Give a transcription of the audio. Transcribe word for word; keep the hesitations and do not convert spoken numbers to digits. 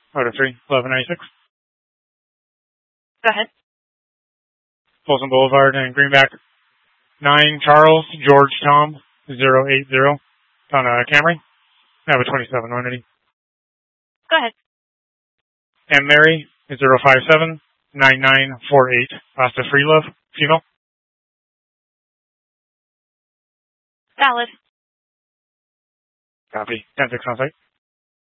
Order three, eleven ninety-six. Go ahead. Folsom Boulevard and Greenback. nine Charles George Tom zero eight zero on a Camry. I have a twenty-seven one eighty. Go ahead. And Mary zero five seven nine nine four eight. Last of Free Love, female. Valid. Copy. ten six on site.